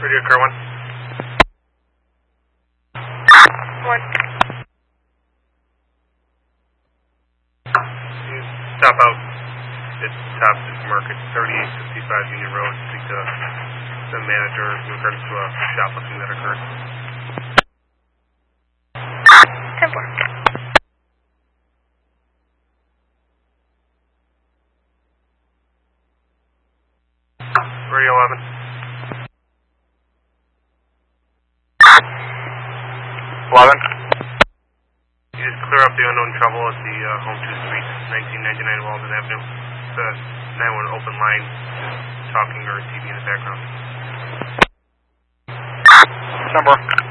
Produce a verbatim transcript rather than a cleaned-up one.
Radio car one. One. You stop out at top of the market, thirty-eight fifty-five Union Road. Speak to the manager in regards to a shoplifting that occurred. ten four. Radio eleven. eleven. You just clear up the unknown trouble at the uh, Home two Suite, nineteen ninety-nine Walden Avenue. It's a nine one one open line, just talking or T V in the background. Number.